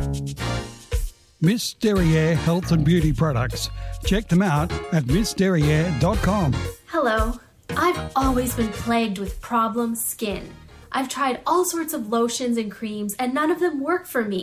Miss Derriere Health and Beauty Products. Check them out at missderriere.com. Hello. I've always been plagued with problem skin. I've tried all sorts of lotions and creams, and none of them work for me.